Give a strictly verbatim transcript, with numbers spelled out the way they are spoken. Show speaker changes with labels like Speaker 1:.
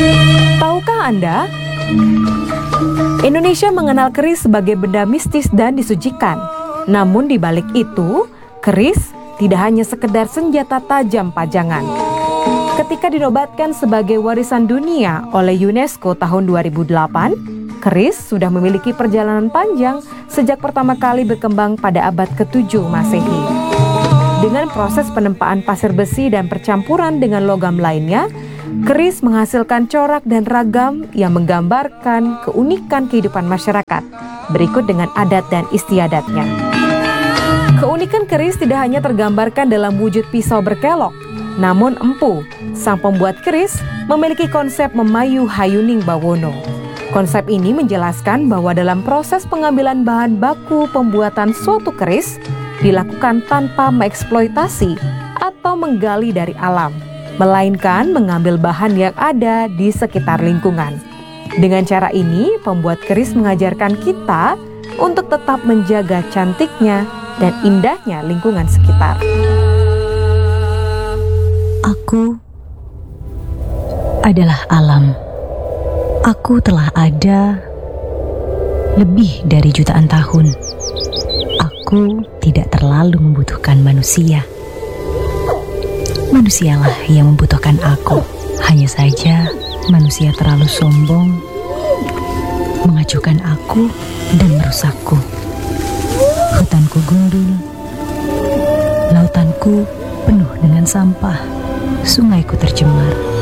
Speaker 1: Tahukah Anda, Indonesia mengenal keris sebagai benda mistis dan disucikan. Namun di balik itu, keris tidak hanya sekedar senjata tajam pajangan. Ketika dinobatkan sebagai warisan dunia oleh UNESCO tahun dua ribu delapan, keris sudah memiliki perjalanan panjang sejak pertama kali berkembang pada abad ketujuh Masehi. Dengan proses penempaan pasir besi dan percampuran dengan logam lainnya, keris menghasilkan corak dan ragam yang menggambarkan keunikan kehidupan masyarakat, berikut dengan adat dan istiadatnya. Keunikan keris tidak hanya tergambarkan dalam wujud pisau berkelok, namun Empu, sang pembuat keris, memiliki konsep memayu hayuning bawono. Konsep ini menjelaskan bahwa dalam proses pengambilan bahan baku pembuatan suatu keris dilakukan tanpa mengeksploitasi atau menggali dari alam, melainkan mengambil bahan yang ada di sekitar lingkungan. Dengan cara ini, pembuat keris mengajarkan kita untuk tetap menjaga cantiknya dan indahnya lingkungan sekitar.
Speaker 2: Aku adalah alam. Aku telah ada lebih dari jutaan tahun. Aku tidak terlalu membutuhkan manusia. Manusialah yang membutuhkan aku. Hanya saja manusia terlalu sombong, mengacuhkan aku dan merusakku. Hutanku gundul, lautanku penuh dengan sampah, sungaiku tercemar.